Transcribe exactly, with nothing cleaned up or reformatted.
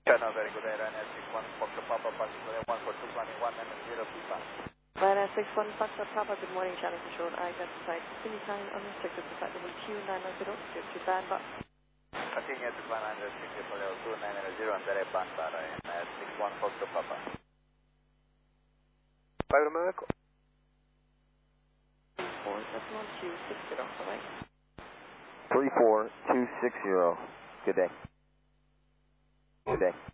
No, very good. Ryanair six one Foxtrot Papa, Passenger one four two planning one nine zero feedback. Ryanair six one Foxtrot Papa, good morning, channel control. I identified anytime unrestricted to flight level Q nine nine zero, get to Banba. Continue to climb one sixty for level two nine nine zero and direct Banba, Ryanair six one Foxtrot Papa. Five America. four seven one two six zero, alright. three four two six zero, good day. Good day.